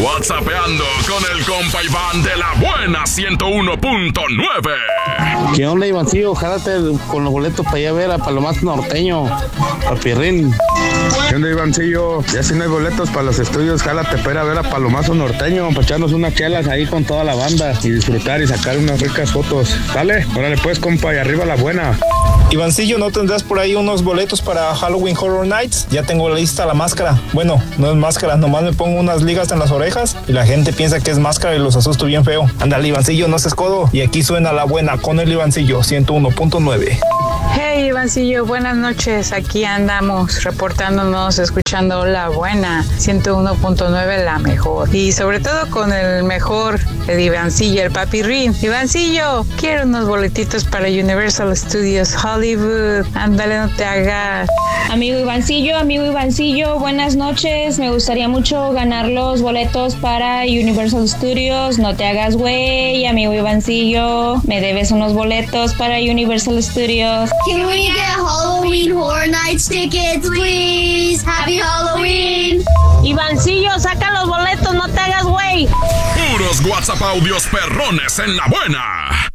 WhatsAppeando con el compa Iván de la buena 101.9. ¿Qué onda, Ivancillo? Jálate con los boletos para ir a ver a Palomazo Norteño, Papirrín. ¿Qué onda, Ivancillo? Ya si no hay boletos para los estudios, jálate para ir a ver a Palomazo Norteño, para echarnos unas chelas ahí con toda la banda y disfrutar y sacar unas ricas fotos. ¿Sale? Órale pues, compa, y arriba la buena. Ivancillo, ¿no tendrás por ahí unos boletos para Halloween Horror Nights? Ya tengo lista la máscara. Bueno, no es máscara, nomás me pongo unas ligas en las orejas y la gente piensa que es máscara y los asusto bien feo. Ándale, Ivancillo, no seas codo. Y aquí suena la buena con el Ivancillo 101.9. Hey, Ivancillo, buenas noches. Aquí andamos reportándonos, escuchando la buena 101.9, la mejor. Y sobre todo con el mejor, el Ivancillo, el Papirrín. Ivancillo, quiero unos boletitos para Universal Studios Hollywood. Ándale, no te hagas. Amigo Ivancillo, buenas noches. Me gustaría mucho ganar los boletos para Universal Studios. No te hagas güey, amigo Ivancillo. Me debes unos boletos para Universal Studios. Can we get Halloween Horror Nights tickets, please? Happy Halloween. Ivancillo, saca los boletos, no te hagas güey. Puros WhatsApp audios perrones en la buena.